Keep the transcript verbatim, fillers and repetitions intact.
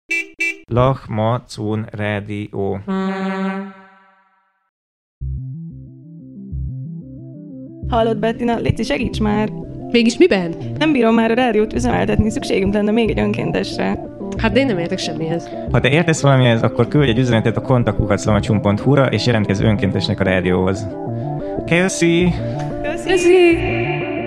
Lachmacun rádió. Hallod, Bettina? Léci, segíts már! Mégis miben? Nem bírom már a rádiót üzemeltetni, szükségünk lenne még egy önkéntesre. Hát de én nem értek semmihez. Ha te értesz valamihez, akkor küldj egy üzenetet a kontaktkukac pont hu-ra és jelentkezz önkéntesnek a rádióhoz. Köszi! Köszi! Köszi!